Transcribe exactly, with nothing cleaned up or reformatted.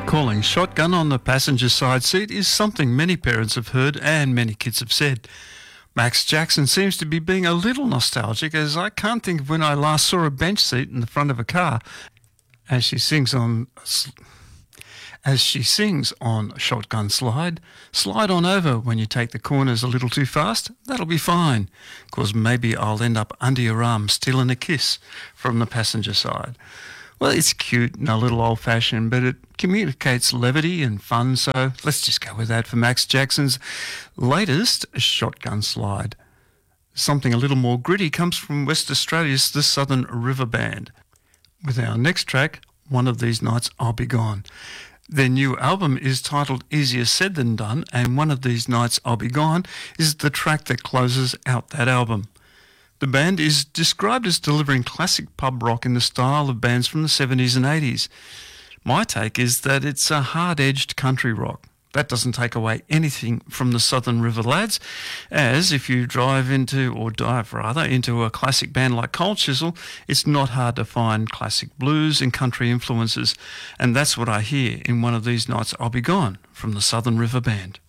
Calling shotgun on the passenger side seat is something many parents have heard and many kids have said. Max Jackson seems to be being a little nostalgic, as I can't think of when I last saw a bench seat in the front of a car. As she sings on as she sings on Shotgun Slide, slide on over when you take the corners a little too fast. That'll be fine, 'cause maybe I'll end up under your arm stealing a kiss from the passenger side. Well, it's cute and a little old-fashioned, but it communicates levity and fun, so let's just go with that for Max Jackson's latest Shotgun Slide. Something a little more gritty comes from West Australia's The Southern River Band. With our next track, One of These Nights I'll Be Gone. Their new album is titled Easier Said Than Done, and One of These Nights I'll Be Gone is the track that closes out that album. The band is described as delivering classic pub rock in the style of bands from the seventies and eighties. My take is that it's a hard-edged country rock. That doesn't take away anything from the Southern River Lads, as if you drive into, or dive rather, into a classic band like Cold Chisel, it's not hard to find classic blues and country influences, and that's what I hear in One of These Nights I'll Be Gone from the Southern River Band.